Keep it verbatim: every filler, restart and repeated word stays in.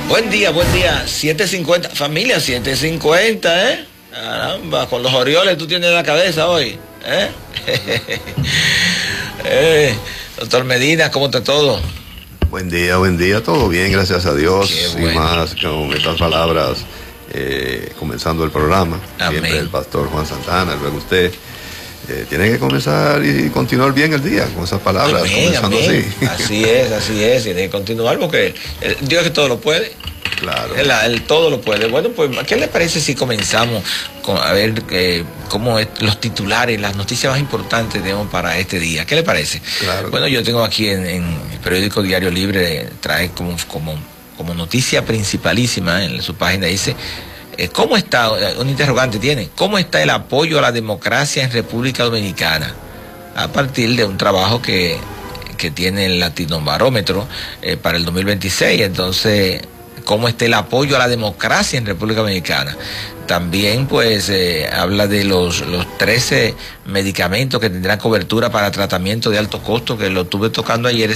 Buen día, buen día. siete cincuenta, familia, siete cincuenta, ¿eh? Caramba, con los Orioles tú tienes la cabeza hoy, ¿eh? eh doctor Medina, ¿cómo está todo? Buen día, buen día, todo bien, gracias a Dios. Qué y bueno. más con estas palabras, eh, comenzando el programa. Amén. Siempre el pastor Juan Santana, luego usted. Eh, tiene que comenzar y continuar bien el día con esas palabras, Amén, comenzando amén. así. Así es, así es, tiene que continuar porque el Dios que todo lo puede. Claro. Él, él todo lo puede. Bueno, pues, ¿qué le parece si comenzamos con, a ver eh, cómo es, los titulares, las noticias más importantes tenemos para este día? ¿Qué le parece? Claro. Bueno, yo tengo aquí en, en el periódico Diario Libre, trae como, como, como noticia principalísima en su página, dice... ¿Cómo está, un interrogante tiene, cómo está el apoyo a la democracia en República Dominicana? A partir de un trabajo que, que tiene el Latinobarómetro eh, para el dos mil veintiséis, entonces, ¿cómo está el apoyo a la democracia en República Dominicana? También, pues, eh, habla de los, los trece medicamentos que tendrán cobertura para tratamiento de alto costo, que lo estuve tocando ayer.